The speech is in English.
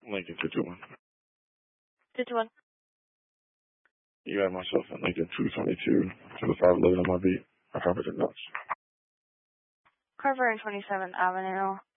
Lincoln 51. 51. You have myself in Lincoln 222 to the 511 on my beat. I covered the notes. Carver and 27th Avenue.